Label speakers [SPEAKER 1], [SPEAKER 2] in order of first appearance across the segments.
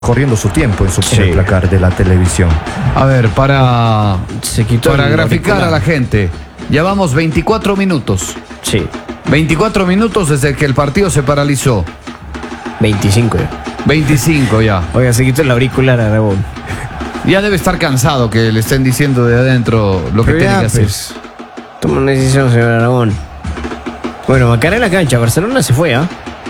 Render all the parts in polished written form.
[SPEAKER 1] corriendo su tiempo en su primer placar de la televisión.
[SPEAKER 2] A ver, para graficar a la gente, ya vamos 24 minutos.
[SPEAKER 3] Sí.
[SPEAKER 2] 24 minutos desde que el partido se paralizó.
[SPEAKER 3] 25 ya.
[SPEAKER 2] 25 ya.
[SPEAKER 3] Oiga, se quitó el auricular a Aragón.
[SPEAKER 2] Ya debe estar cansado que le estén diciendo de adentro lo que tiene que hacer.
[SPEAKER 3] Pues, toma una decisión, señor Aragón. Bueno, Macará en la cancha. Barcelona se fue, ¿ah?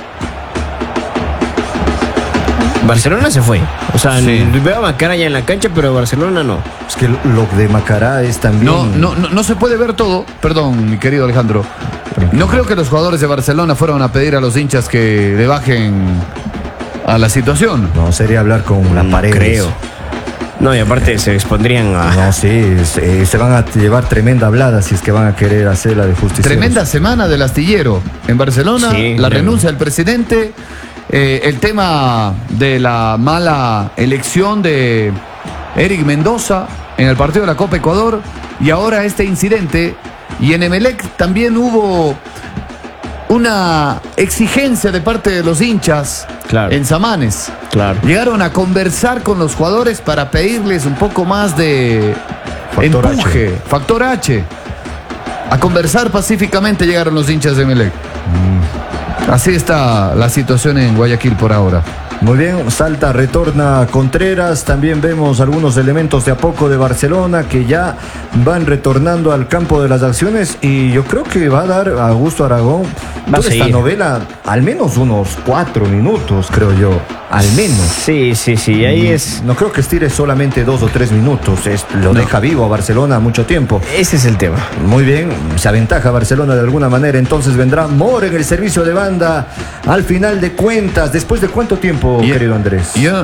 [SPEAKER 3] Barcelona se fue. O sea,
[SPEAKER 2] sí.
[SPEAKER 3] Veo a Macará ya en la cancha, pero Barcelona no.
[SPEAKER 1] Es que lo de Macará es también...
[SPEAKER 2] No se puede ver todo. Perdón, mi querido Alejandro. No creo que los jugadores de Barcelona fueron a pedir a los hinchas que le bajen a la situación.
[SPEAKER 1] No, sería hablar con la pared.
[SPEAKER 3] Creo. No, y aparte se expondrían a...
[SPEAKER 1] No, sí, se van a llevar tremenda hablada si es que van a querer hacer la de justicia.
[SPEAKER 2] Tremenda semana del astillero en Barcelona,
[SPEAKER 3] sí,
[SPEAKER 2] la renuncia del presidente, el tema de la mala elección de Eric Mendoza en el partido de la Copa Ecuador y ahora este incidente. Y en Emelec también hubo una exigencia de parte de los hinchas,
[SPEAKER 3] claro,
[SPEAKER 2] en Samanes.
[SPEAKER 3] Claro.
[SPEAKER 2] Llegaron a conversar con los jugadores para pedirles un poco más de empuje, factor H. A conversar pacíficamente llegaron los hinchas de Emelec. Así está la situación en Guayaquil por ahora.
[SPEAKER 1] Muy bien, salta, retorna Contreras. También vemos algunos elementos de a poco de Barcelona que ya van retornando al campo de las acciones. Y yo creo que va a dar a Augusto Aragón toda esta novela al menos unos 4 minutos, creo yo. Al menos.
[SPEAKER 3] Sí. Ahí es.
[SPEAKER 1] No creo que estire solamente 2 o 3 minutos. Lo deja vivo a Barcelona mucho tiempo.
[SPEAKER 3] Ese es el tema.
[SPEAKER 1] Muy bien, se aventaja Barcelona de alguna manera. Entonces vendrá Mora en el servicio de banda. Al final de cuentas, ¿después de cuánto tiempo, querido Andrés?
[SPEAKER 2] Yo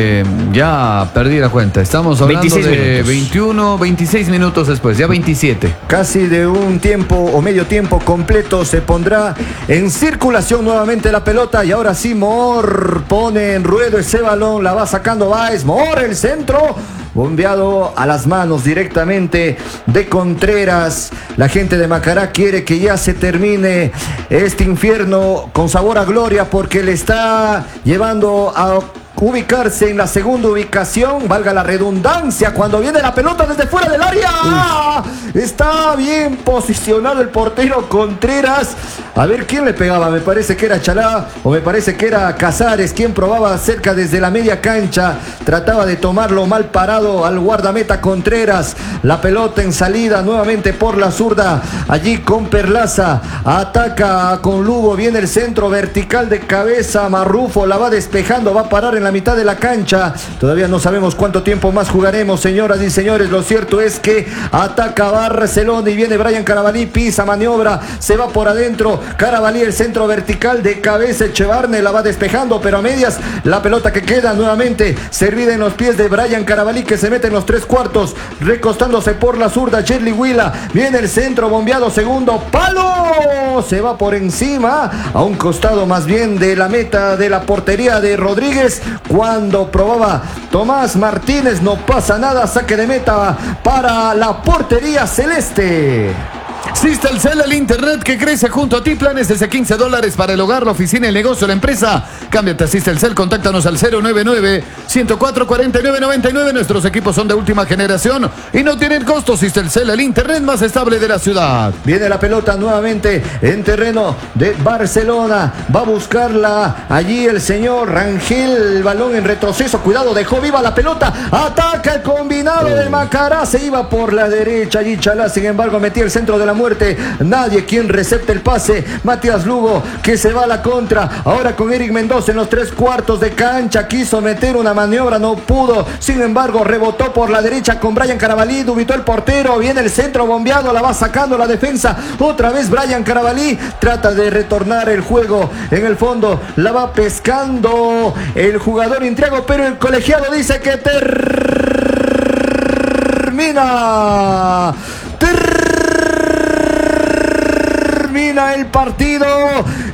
[SPEAKER 2] ya perdí la cuenta. Estamos hablando de 21, 26 minutos después, ya 27.
[SPEAKER 1] Casi de un tiempo o medio tiempo completo se pondrá en circulación nuevamente la pelota. Y ahora sí, Mor pone en ruedo ese balón, la va sacando Báez. Mor, el centro, bombeado a las manos directamente de Contreras. La gente de Macará quiere que ya se termine este infierno con sabor a gloria, porque le está llevando a ubicarse en la segunda ubicación, valga la redundancia, cuando viene la pelota desde fuera del área. Está bien posicionado el portero Contreras. A ver quién le pegaba, me parece que era Chalá o me parece que era Casares quien probaba cerca desde la media cancha. Trataba de tomarlo mal parado al guardameta Contreras. La pelota en salida nuevamente por la zurda, allí con Perlaza, ataca con Lugo, viene el centro vertical de cabeza, Marrufo la va despejando, va a parar en la mitad de la cancha. Todavía no sabemos cuánto tiempo más jugaremos, señoras y señores. Lo cierto es que ataca Barcelona y viene Brian Carabalí, pisa, maniobra, se va por adentro. Carabalí, el centro vertical de cabeza, Echevarne la va despejando, pero a medias. La pelota que queda nuevamente servida en los pies de Brian Carabalí, que se mete en los 3/4, recostándose por la zurda. Jetly Huila, viene el centro bombeado, segundo palo, se va por encima, a un costado más bien de la meta de la portería de Rodríguez. Cuando probaba Tomás Martínez, no pasa nada, saque de meta para la portería celeste.
[SPEAKER 2] Sistelcel, el internet que crece junto a ti. Planes desde $15 para el hogar, la oficina, el negocio, la empresa. Cámbiate a Sistelcel, contáctanos al 099-104-4999. Nuestros equipos son de última generación y no tienen costo. Sistelcel, el internet más estable de la ciudad.
[SPEAKER 1] Viene la pelota nuevamente en terreno de Barcelona. Va a buscarla allí el señor Rangel. El balón en retroceso. Cuidado, dejó viva la pelota. Ataca el combinado de Macará. Se iba por la derecha. Allí Chalá, sin embargo, metía el centro de la muerte. Nadie quien recepte el pase. Matías Lugo, que se va a la contra. Ahora con Eric Mendoza en los 3/4 de cancha. Quiso meter una maniobra, no pudo. Sin embargo, rebotó por la derecha con Brian Carabalí. Dubitó el portero. Viene el centro bombeado. La va sacando la defensa. Otra vez Brian Carabalí. Trata de retornar el juego. En el fondo la va pescando el jugador Intriago, pero el colegiado dice que termina el partido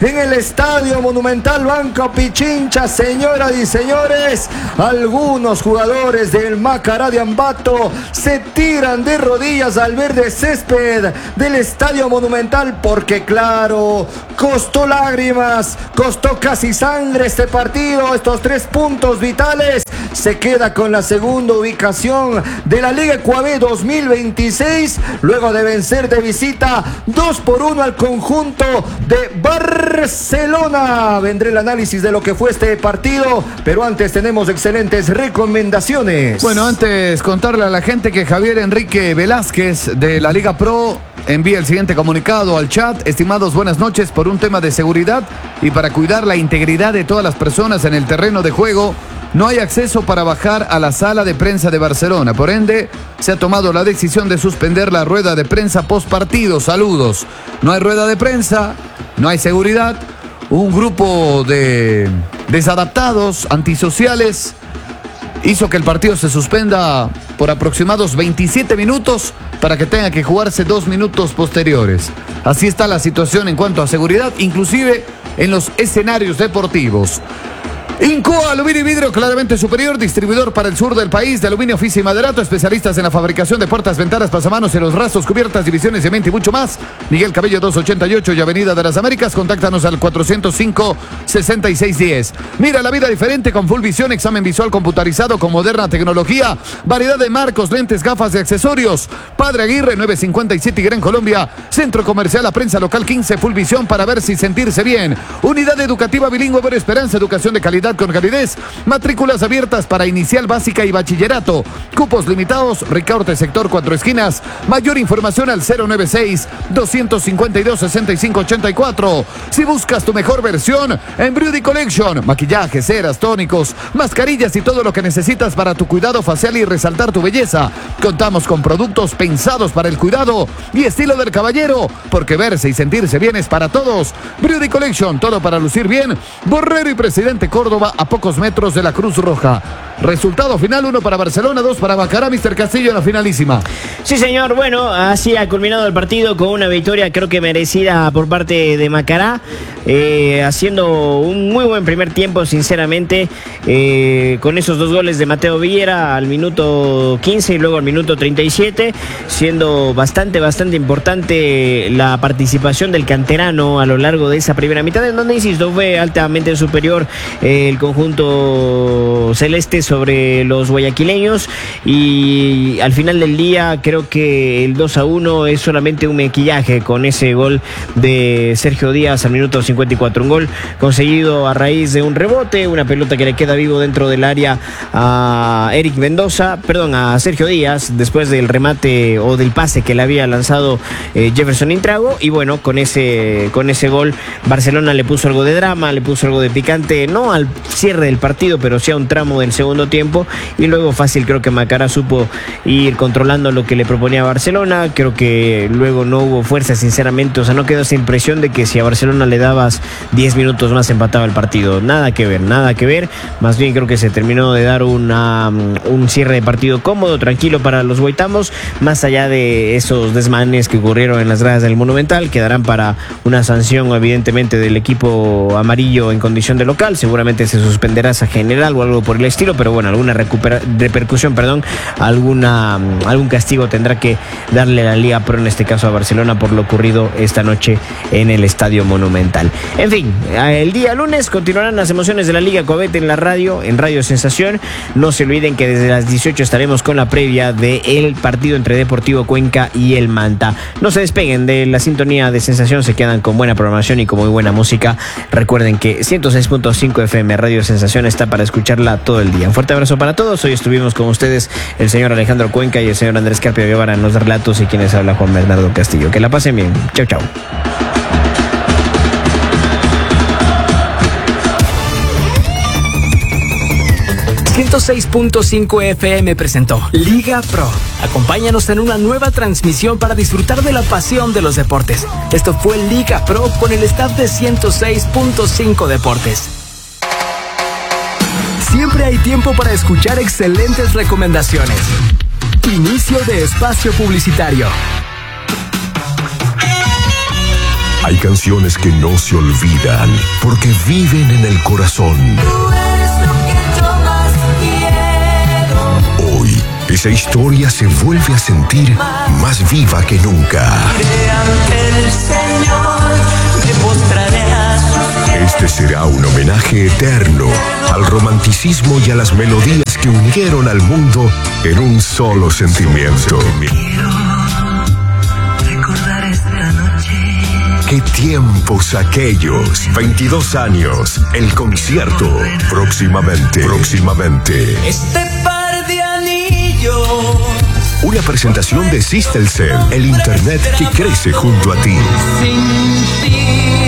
[SPEAKER 1] en el Estadio Monumental Banco Pichincha, señoras y señores. Algunos jugadores del Macará de Ambato se tiran de rodillas al verde césped del Estadio Monumental porque, claro, costó lágrimas, costó casi sangre este partido. Estos 3 puntos vitales. Se queda con la segunda ubicación de la Liga Ecuador 2026, luego de vencer de visita 2-1 al conjunto de Barcelona. Vendré el análisis de lo que fue este partido, pero antes tenemos excelentes recomendaciones.
[SPEAKER 2] Bueno, antes contarle a la gente que Javier Enrique Velázquez de la Liga Pro envía el siguiente comunicado al chat. Estimados, buenas noches. Por un tema de seguridad y para cuidar la integridad de todas las personas en el terreno de juego, no hay acceso para bajar a la sala de prensa de Barcelona. Por ende, se ha tomado la decisión de suspender la rueda de prensa post partido. Saludos. No hay rueda de prensa, no hay seguridad. Un grupo de desadaptados, antisociales, hizo que el partido se suspenda por aproximados 27 minutos para que tenga que jugarse 2 minutos posteriores. Así está la situación en cuanto a seguridad, inclusive en los escenarios deportivos. Incoa Aluminio y Vidrio claramente superior, distribuidor para el sur del país de aluminio, fisa y maderato, especialistas en la fabricación de puertas, ventanas, pasamanos, en los rastros, cubiertas, divisiones, cemento y mucho más. Miguel Cabello 288 y Avenida de las Américas. Contáctanos al 405-6610. Mira la vida diferente con Full Visión, examen visual computarizado con moderna tecnología, variedad de marcos, lentes, gafas y accesorios. Padre Aguirre 957 y Gran Colombia. Centro Comercial La Prensa Local 15, Full Visión para ver si sentirse bien. Unidad educativa bilingüe Ver Esperanza, educación de calidad con calidez. Matrículas abiertas para inicial, básica y bachillerato. Cupos limitados. Ricaurte sector 4 esquinas. Mayor información al 096-252-6584. Si buscas tu mejor versión, en Beauty Collection, maquillaje, ceras, tónicos, mascarillas y todo lo que necesitas para tu cuidado facial y resaltar tu belleza. Contamos con productos pensados para el cuidado y estilo del caballero, porque verse y sentirse bien es para todos. Beauty Collection, todo para lucir bien. Borrero y Presidente Córdoba, a pocos metros de la Cruz Roja. Resultado final: 1 para Barcelona, 2 para Macará. Mr. Castillo en la finalísima.
[SPEAKER 3] Sí, señor. Bueno, así ha culminado el partido con una victoria creo que merecida por parte de Macará, haciendo un muy buen primer tiempo, sinceramente, con esos 2 goles de Mateo Villera al minuto 15 y luego al minuto 37, siendo bastante importante la participación del canterano a lo largo de esa primera mitad, en donde, insisto, fue altamente superior el conjunto celeste sobre los guayaquileños, y al final del día creo que el 2-1 es solamente un maquillaje con ese gol de Sergio Díaz al minuto 54, un gol conseguido a raíz de un rebote, una pelota que le queda vivo dentro del área a a Sergio Díaz, después del remate o del pase que le había lanzado Jefferson Intrago, y bueno, con ese gol Barcelona le puso algo de drama, le puso algo de picante, no al cierre del partido, pero sí a un tramo del segundo tiempo, y luego fácil creo que Macará supo ir controlando lo que le proponía Barcelona. Creo que luego no hubo fuerza, sinceramente, o sea, no quedó esa impresión de que si a Barcelona le dabas 10 minutos más empataba el partido. Nada que ver, más bien creo que se terminó de dar un cierre de partido cómodo, tranquilo para los guaitamos, más allá de esos desmanes que ocurrieron en las gradas del Monumental, quedarán para una sanción evidentemente del equipo amarillo en condición de local. Seguramente se suspenderá esa general o algo por el estilo, pero bueno, alguna repercusión, algún castigo tendrá que darle la Liga Pro, en este caso a Barcelona, por lo ocurrido esta noche en el Estadio Monumental. En fin, el día lunes continuarán las emociones de la Liga Cobete en la radio, en Radio Sensación. No se olviden que desde las 18 estaremos con la previa del partido entre Deportivo Cuenca y el Manta. No se despeguen de la sintonía de Sensación, se quedan con buena programación y con muy buena música. Recuerden que 106.5 FM Radio Sensación está para escucharla todo el día. Un fuerte abrazo para todos. Hoy estuvimos con ustedes el señor Alejandro Cuenca y el señor Andrés Carpio Guevara en los relatos, y quienes habla Juan Bernardo Castillo. Que la pasen bien. Chau, chau.
[SPEAKER 4] .5 FM presentó Liga Pro. Acompáñanos en una nueva transmisión para disfrutar de la pasión de los deportes. Esto fue Liga Pro con el staff de 106.5 Deportes. Siempre hay tiempo para escuchar excelentes recomendaciones. Inicio de espacio publicitario.
[SPEAKER 5] Hay canciones que no se olvidan porque viven en el corazón.
[SPEAKER 6] Tú eres lo que yo más quiero.
[SPEAKER 5] Hoy, esa historia se vuelve a sentir más viva que nunca.
[SPEAKER 6] Iré ante el Señor, me postraré a sus pies.
[SPEAKER 5] Este será un homenaje eterno al romanticismo y a las melodías que unieron al mundo en un solo sentimiento.
[SPEAKER 6] Recordar esta noche.
[SPEAKER 5] ¡Qué tiempos aquellos! 22 años, el concierto. Próximamente.
[SPEAKER 6] Este par de anillos.
[SPEAKER 5] Una presentación de Systelcel, el internet que crece junto a ti.
[SPEAKER 6] Sin ti.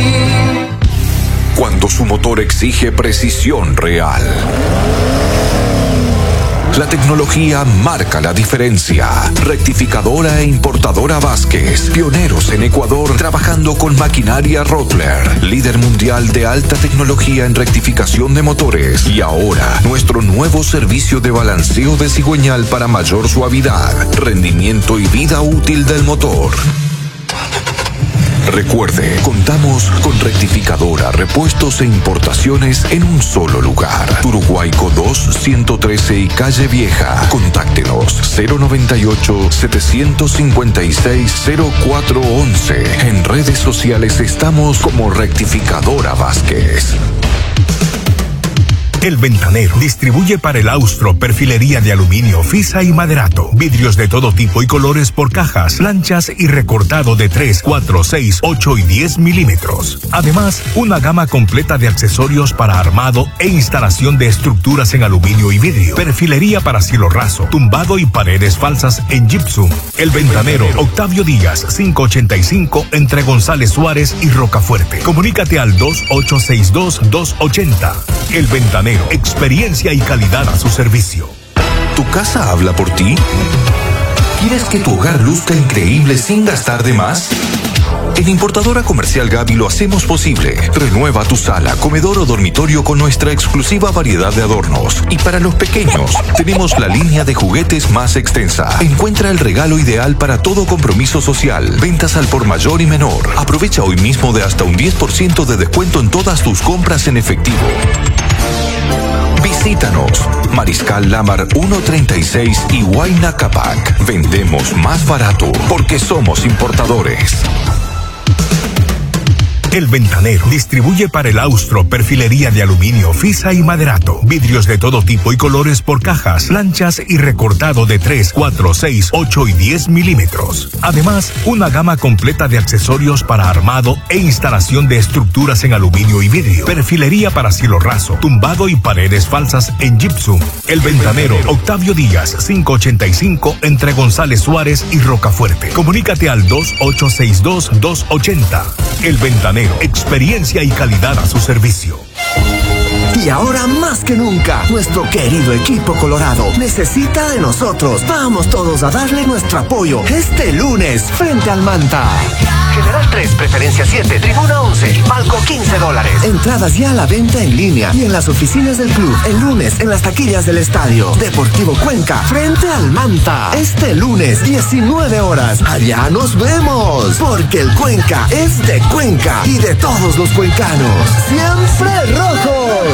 [SPEAKER 7] Cuando su motor exige precisión real. La tecnología marca la diferencia. Rectificadora e importadora Vázquez, pioneros en Ecuador trabajando con maquinaria Rottler, líder mundial de alta tecnología en rectificación de motores. Y ahora, nuestro nuevo servicio de balanceo de cigüeñal para mayor suavidad, rendimiento y vida útil del motor. Recuerde, contamos con rectificadora, repuestos e importaciones en un solo lugar. Turuguaico 2, 113 y Calle Vieja. Contáctenos 098-756-0411. En redes sociales estamos como Rectificadora Vázquez.
[SPEAKER 8] El Ventanero distribuye para el Austro perfilería de aluminio, fisa y maderato, vidrios de todo tipo y colores por cajas, planchas y recortado de 3, 4, 6, 8 y 10 milímetros. Además, una gama completa de accesorios para armado e instalación de estructuras en aluminio y vidrio, perfilería para cielo raso, tumbado y paredes falsas en gypsum. El Ventanero, Octavio Díaz, 585 entre González Suárez y Rocafuerte. Comunícate al 2862-280. El Ventanero, experiencia y calidad a su servicio.
[SPEAKER 7] ¿Tu casa habla por ti? ¿Quieres que tu hogar luzca increíble sin gastar de más? En Importadora Comercial Gaby lo hacemos posible. Renueva tu sala, comedor o dormitorio con nuestra exclusiva variedad de adornos. Y para los pequeños, tenemos la línea de juguetes más extensa. Encuentra el regalo ideal para todo compromiso social. Ventas al por mayor y menor. Aprovecha hoy mismo de hasta un 10% de descuento en todas tus compras en efectivo. Visítanos, Mariscal Lamar 136 y Huayna Capac. Vendemos más barato porque somos importadores.
[SPEAKER 8] El Ventanero distribuye para el Austro perfilería de aluminio, fisa y maderato, vidrios de todo tipo y colores por cajas, planchas y recortado de 3, 4, 6, 8 y 10 milímetros. Además, una gama completa de accesorios para armado e instalación de estructuras en aluminio y vidrio, perfilería para cielo raso, tumbado y paredes falsas en gypsum. El Ventanero, Octavio Díaz, 585 entre González Suárez y Rocafuerte. Comunícate al 2862-280. El Ventanero, experiencia y calidad a su servicio.
[SPEAKER 9] Y ahora más que nunca, nuestro querido equipo colorado necesita de nosotros. Vamos todos a darle nuestro apoyo este lunes frente al Manta. General 3, preferencia 7, tribuna 11 y palco $15. Entradas ya a la venta en línea y en las oficinas del club. El lunes en las taquillas del estadio Deportivo Cuenca frente al Manta. Este lunes 19 horas. Allá nos vemos. Porque el Cuenca es de Cuenca y de todos los cuencanos. ¡Siempre rojos!